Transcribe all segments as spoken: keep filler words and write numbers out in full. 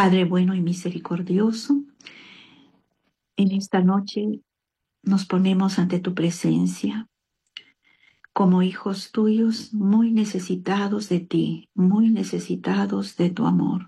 Padre bueno y misericordioso, en esta noche nos ponemos ante tu presencia como hijos tuyos muy necesitados de ti, muy necesitados de tu amor.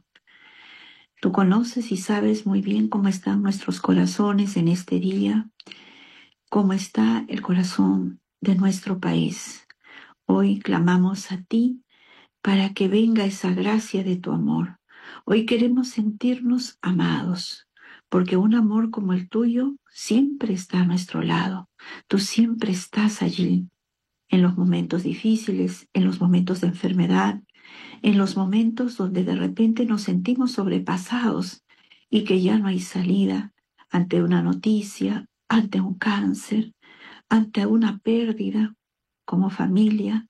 Tú conoces y sabes muy bien cómo están nuestros corazones en este día, cómo está el corazón de nuestro país. Hoy clamamos a ti para que venga esa gracia de tu amor. Hoy queremos sentirnos amados, porque un amor como el tuyo siempre está a nuestro lado. Tú siempre estás allí, en los momentos difíciles, en los momentos de enfermedad, en los momentos donde de repente nos sentimos sobrepasados y que ya no hay salida ante una noticia, ante un cáncer, ante una pérdida como familia.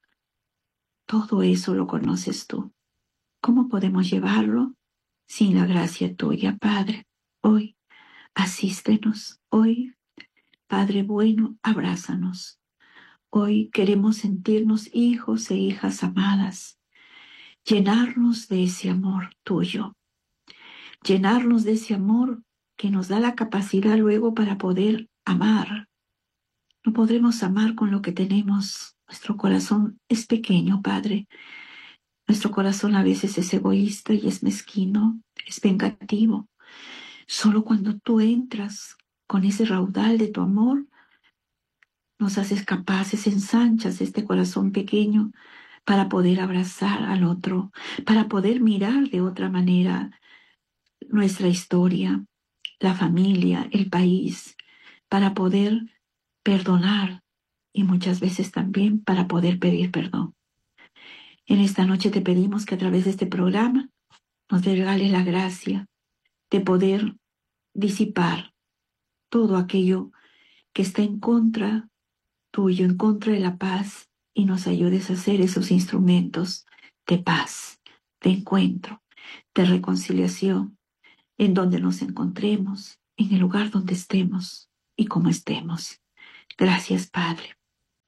Todo eso lo conoces tú. ¿Cómo podemos llevarlo sin la gracia tuya, Padre? Hoy, asístenos. Hoy, Padre bueno, abrázanos. Hoy queremos sentirnos hijos e hijas amadas, llenarnos de ese amor tuyo, llenarnos de ese amor que nos da la capacidad luego para poder amar. No podremos amar con lo que tenemos. Nuestro corazón es pequeño, Padre. Nuestro corazón a veces es egoísta y es mezquino, es vengativo. Solo cuando tú entras con ese raudal de tu amor, nos haces capaces, ensanchas este corazón pequeño para poder abrazar al otro, para poder mirar de otra manera nuestra historia, la familia, el país, para poder perdonar y muchas veces también para poder pedir perdón. En esta noche te pedimos que a través de este programa nos regales la gracia de poder disipar todo aquello que está en contra tuyo, en contra de la paz, y nos ayudes a ser esos instrumentos de paz, de encuentro, de reconciliación, en donde nos encontremos, en el lugar donde estemos y como estemos. Gracias, Padre.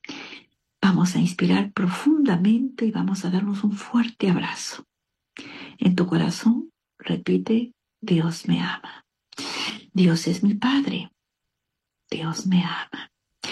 Vamos a inspirar profundamente y vamos a darnos un fuerte abrazo. En tu corazón, repite: Dios me ama. Dios es mi Padre. Dios me ama.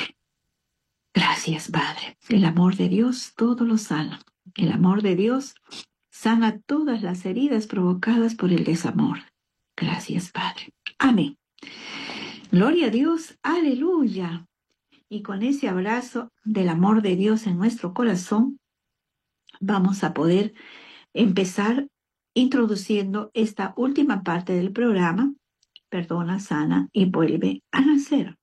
Gracias, Padre. El amor de Dios todo lo sana. El amor de Dios sana todas las heridas provocadas por el desamor. Gracias, Padre. Amén. Gloria a Dios. Aleluya. Y con ese abrazo del amor de Dios en nuestro corazón, vamos a poder empezar introduciendo esta última parte del programa, Perdona, sana y vuelve a nacer.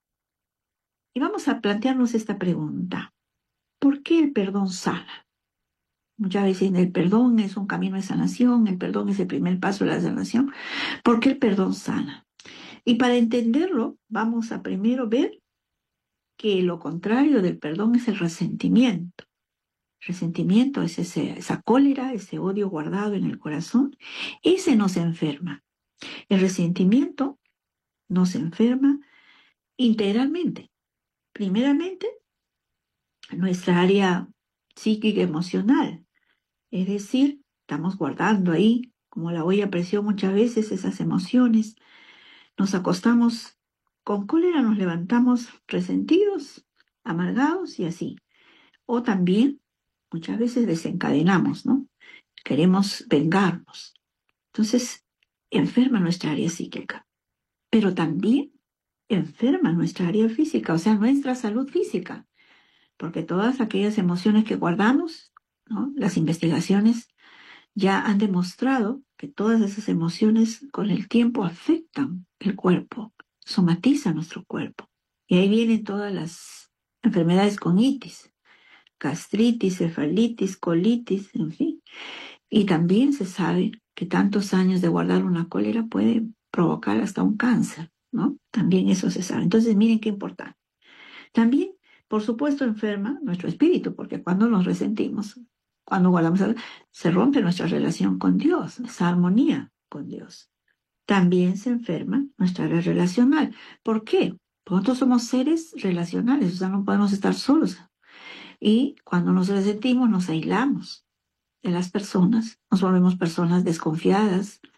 Y vamos a plantearnos esta pregunta: ¿por qué el perdón sana? Muchas veces el perdón es un camino de sanación, el perdón es el primer paso de la sanación. ¿Por qué el perdón sana? Y para entenderlo, vamos a primero ver que lo contrario del perdón es el resentimiento. Resentimiento es ese, esa cólera, ese odio guardado en el corazón. Ese nos enferma. El resentimiento nos enferma integralmente. Primeramente, nuestra área psíquica emocional. Es decir, estamos guardando ahí, como la olla a presión muchas veces, esas emociones. Nos acostamos con cólera, nos levantamos resentidos, amargados y así. O también, muchas veces desencadenamos, ¿no? Queremos vengarnos. Entonces, enferma nuestra área psíquica, pero también enferma nuestra área física, o sea, nuestra salud física, porque todas aquellas emociones que guardamos, ¿no? Las investigaciones ya han demostrado que todas esas emociones con el tiempo afectan el cuerpo, somatizan nuestro cuerpo. Y ahí vienen todas las enfermedades con itis, gastritis, cefalitis, colitis, en fin. Y también se sabe que tantos años de guardar una cólera puede provocar hasta un cáncer, ¿no? También eso se sabe. Entonces, miren qué importante. También, por supuesto, enferma nuestro espíritu, porque cuando nos resentimos, cuando guardamos, se rompe nuestra relación con Dios, esa armonía con Dios. También se enferma nuestra área relacional. ¿Por qué? Porque nosotros somos seres relacionales, o sea, no podemos estar solos. Y cuando nos resentimos, nos aislamos de las personas, nos volvemos personas desconfiadas,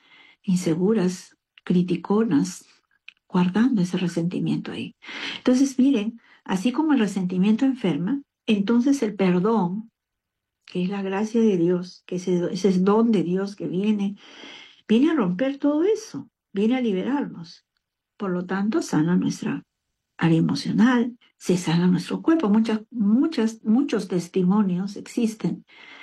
inseguras, criticonas, guardando ese resentimiento ahí. Entonces, miren, así como el resentimiento enferma, entonces el perdón, que es la gracia de Dios, que ese, ese es don de Dios que viene, viene a romper todo eso, viene a liberarnos. Por lo tanto, sana nuestra área emocional, se sana nuestro cuerpo. Muchas, muchas, muchos testimonios existen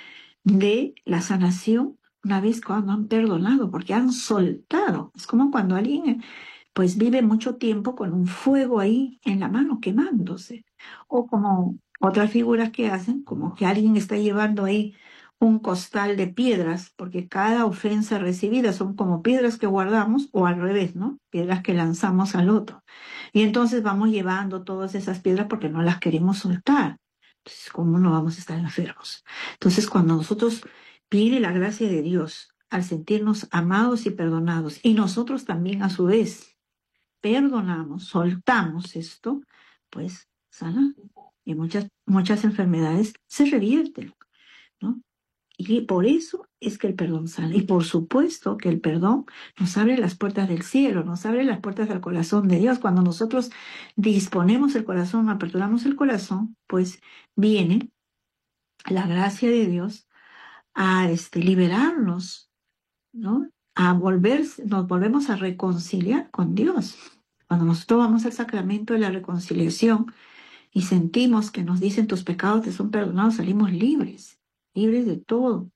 de la sanación una vez cuando han perdonado, porque han soltado. Es como cuando alguien pues vive mucho tiempo con un fuego ahí en la mano quemándose. O como otras figuras que hacen, como que alguien está llevando ahí un costal de piedras, porque cada ofensa recibida son como piedras que guardamos, o al revés, ¿no? Piedras que lanzamos al otro. Y entonces vamos llevando todas esas piedras porque no las queremos soltar. Entonces, ¿cómo no vamos a estar enfermos? Entonces, cuando nosotros viene la gracia de Dios al sentirnos amados y perdonados, y nosotros también a su vez perdonamos, soltamos esto, pues sana. Y muchas, muchas enfermedades se revierten, ¿no? Y por eso es que el perdón sana. Y por supuesto que el perdón nos abre las puertas del cielo, nos abre las puertas del corazón de Dios. Cuando nosotros disponemos el corazón, aperturamos el corazón, pues viene la gracia de Dios a este, liberarnos, ¿no? A volver, nos volvemos a reconciliar con Dios. Cuando nosotros vamos al sacramento de la reconciliación y sentimos que nos dicen tus pecados te son perdonados, salimos libres, libres de todo.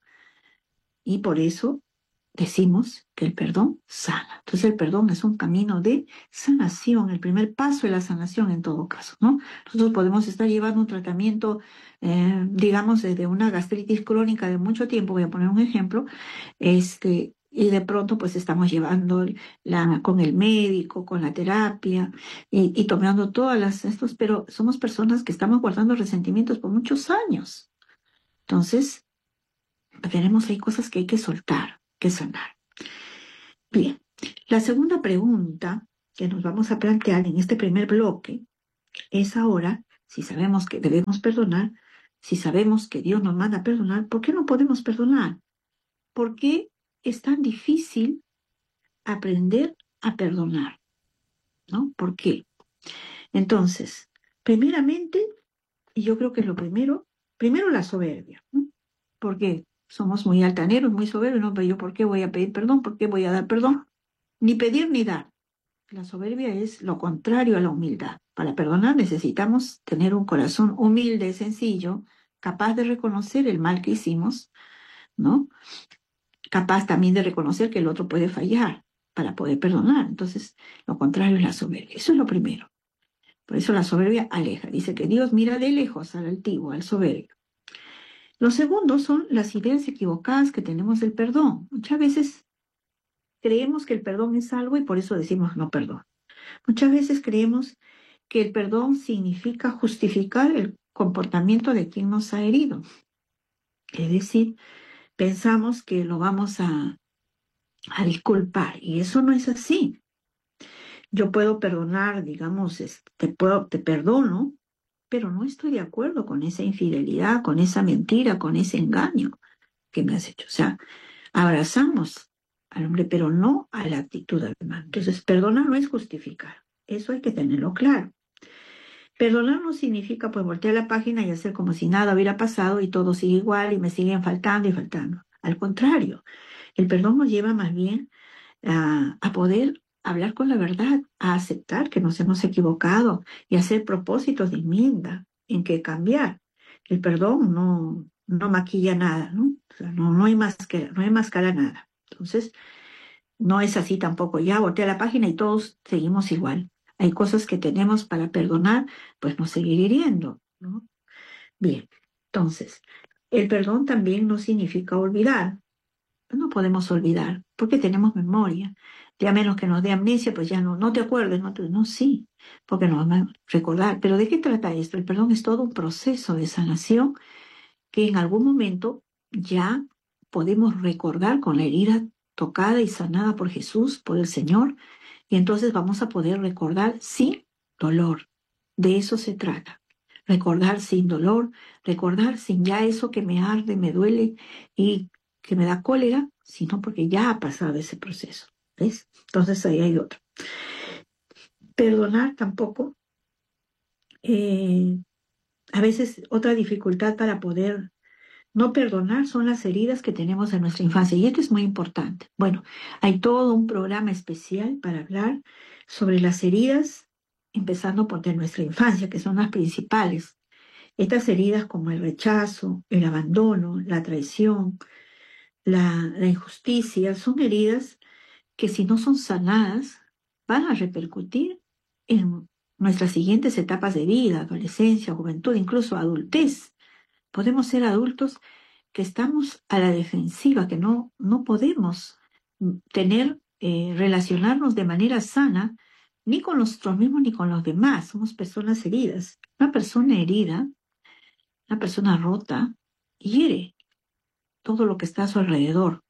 Y por eso decimos que el perdón sana. Entonces el perdón es un camino de sanación, el primer paso de la sanación en todo caso, ¿no? Nosotros podemos estar llevando un tratamiento, eh, digamos, de una gastritis crónica de mucho tiempo, voy a poner un ejemplo, este, y de pronto pues estamos llevando la, con el médico, con la terapia y, y tomando todas las, estos, pero somos personas que estamos guardando resentimientos por muchos años. Entonces, tenemos ahí cosas que hay que soltar, que sanar. Bien, la segunda pregunta que nos vamos a plantear en este primer bloque es ahora, si sabemos que debemos perdonar, si sabemos que Dios nos manda a perdonar, ¿por qué no podemos perdonar? ¿Por qué es tan difícil aprender a perdonar? ¿No? ¿Por qué? Entonces, primeramente, y yo creo que es lo primero, primero la soberbia, ¿no? Porque somos muy altaneros, muy soberbios, ¿no? Pero yo, ¿por qué voy a pedir perdón? ¿Por qué voy a dar perdón? Ni pedir ni dar. La soberbia es lo contrario a la humildad. Para perdonar necesitamos tener un corazón humilde, sencillo, capaz de reconocer el mal que hicimos, ¿no? Capaz también de reconocer que el otro puede fallar para poder perdonar. Entonces, lo contrario es la soberbia. Eso es lo primero. Por eso la soberbia aleja. Dice que Dios mira de lejos al altivo, al soberbio. Lo segundo son las ideas equivocadas que tenemos del perdón. Muchas veces creemos que el perdón es algo y por eso decimos no perdón. Muchas veces creemos que el perdón significa justificar el comportamiento de quien nos ha herido. Es decir, pensamos que lo vamos a, a disculpar y eso no es así. Yo puedo perdonar, digamos, este, te, puedo, te perdono, pero no estoy de acuerdo con esa infidelidad, con esa mentira, con ese engaño que me has hecho. O sea, abrazamos al hombre, pero no a la actitud del mal. Entonces, perdonar no es justificar. Eso hay que tenerlo claro. Perdonar no significa pues voltear la página y hacer como si nada hubiera pasado y todo sigue igual y me siguen faltando y faltando. Al contrario, el perdón nos lleva más bien a, a poder hablar con la verdad, a aceptar que nos hemos equivocado y hacer propósitos de enmienda en que cambiar. El perdón no, no maquilla nada, ¿no? O sea, no, no hay máscara, no hay máscara nada. Entonces, no es así tampoco. Ya voltea la página y todos seguimos igual. Hay cosas que tenemos para perdonar, pues no seguir hiriendo, ¿no? Bien, entonces, el perdón también no significa olvidar. No podemos olvidar, porque tenemos memoria. De a menos que nos dé amnesia, pues ya no, no te acuerdes, no, te, no, sí, porque nos van a recordar. Pero ¿de qué trata esto? El perdón es todo un proceso de sanación que en algún momento ya podemos recordar con la herida tocada y sanada por Jesús, por el Señor, y entonces vamos a poder recordar sin dolor. De eso se trata. Recordar sin dolor, recordar sin ya eso que me arde, me duele y que me da cólera, sino porque ya ha pasado ese proceso. ¿Ves? Entonces ahí hay otro. Perdonar tampoco. Eh, a veces otra dificultad para poder no perdonar son las heridas que tenemos en nuestra infancia. Y esto es muy importante. Bueno, hay todo un programa especial para hablar sobre las heridas, empezando por de nuestra infancia, que son las principales. Estas heridas como el rechazo, el abandono, la traición, la, la injusticia, son heridas que si no son sanadas, van a repercutir en nuestras siguientes etapas de vida, adolescencia, juventud, incluso adultez. Podemos ser adultos que estamos a la defensiva, que no, no podemos mm, tener, eh, relacionarnos de manera sana, ni con nosotros mismos ni con los demás. Somos personas heridas. Una persona herida, una persona rota, hiere todo lo que está a su alrededor.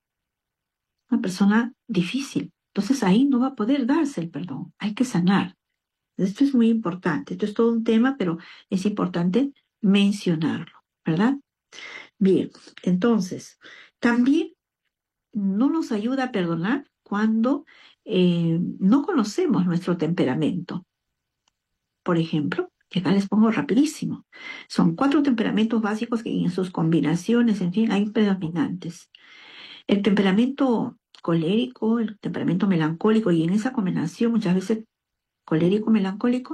Una persona difícil. Entonces ahí no va a poder darse el perdón. Hay que sanar. Esto es muy importante. Esto es todo un tema, pero es importante mencionarlo, ¿verdad? Bien, entonces, también no nos ayuda a perdonar cuando eh, no conocemos nuestro temperamento. Por ejemplo, y acá les pongo rapidísimo. Son cuatro temperamentos básicos que en sus combinaciones, en fin, hay predominantes. El temperamento colérico, el temperamento melancólico, y en esa combinación muchas veces colérico-melancólico,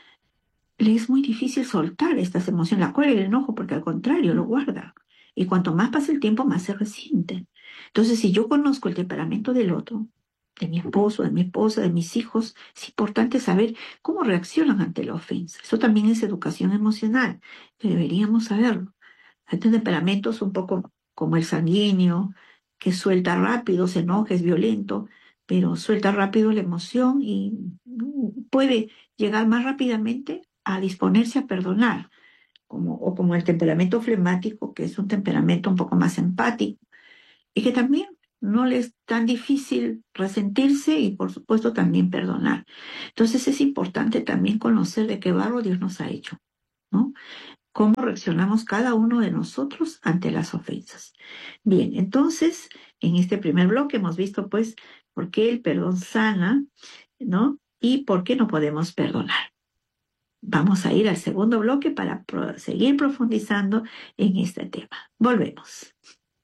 le es muy difícil soltar estas emociones, la cólera y el enojo, porque al contrario, lo guarda. Y cuanto más pasa el tiempo, más se resiente. Entonces, si yo conozco el temperamento del otro, de mi esposo, de mi esposa, de mis hijos, es importante saber cómo reaccionan ante la ofensa. Eso también es educación emocional, que deberíamos saberlo. Hay temperamentos un poco como el sanguíneo, que suelta rápido, se enoja, es violento, pero suelta rápido la emoción y mm, puede llegar más rápidamente a disponerse a perdonar, como, o como el temperamento flemático, que es un temperamento un poco más empático y que también no le es tan difícil resentirse y por supuesto también perdonar. Entonces es importante también conocer de qué barro Dios nos ha hecho, ¿no? Cómo reaccionamos cada uno de nosotros ante las ofensas. Bien, entonces, en este primer bloque hemos visto, pues, por qué el perdón sana, ¿no? Y por qué no podemos perdonar. Vamos a ir al segundo bloque para pro- seguir profundizando en este tema. Volvemos.